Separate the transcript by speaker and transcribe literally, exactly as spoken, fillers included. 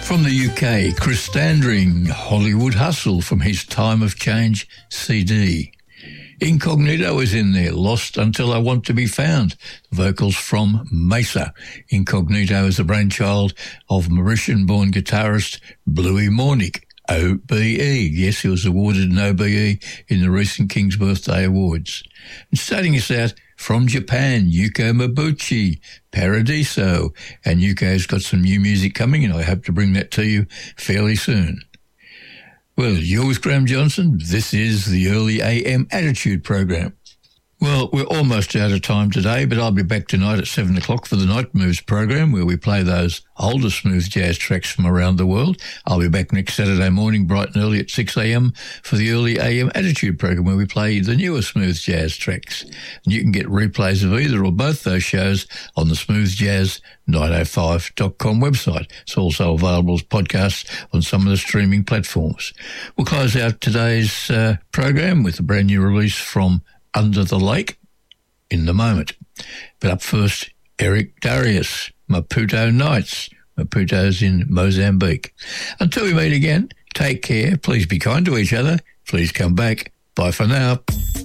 Speaker 1: From the U K, Chris Standring, Hollywood Hustle from his Time of Change C D. Incognito is in there, Lost Until I Want to Be Found. Vocals from Mesa. Incognito is the brainchild of Mauritian-born guitarist Bluey Mornick, O B E. Yes, he was awarded an O B E in the recent King's Birthday Awards. And starting us out, from Japan, Yuko Mabuchi, Paradiso. And Yuko's got some new music coming, and I hope to bring that to you fairly soon. Well, you're with Graham Johnson. This is the Early A M Attitude Program. Well, we're almost out of time today, but I'll be back tonight at seven o'clock for the Night Moves program, where we play those older smooth jazz tracks from around the world. I'll be back next Saturday morning, bright and early at six a m for the Early A M Attitude program, where we play the newer smooth jazz tracks. And you can get replays of either or both those shows on the smooth jazz nine oh five dot com website. It's also available as podcasts on some of the streaming platforms. We'll close out today's uh, program with a brand new release from Under the Lake in the moment. But up first, Eric Darius, Maputo Nights. Maputo's in Mozambique. Until we meet again, take care. Please be kind to each other. Please come back. Bye for now.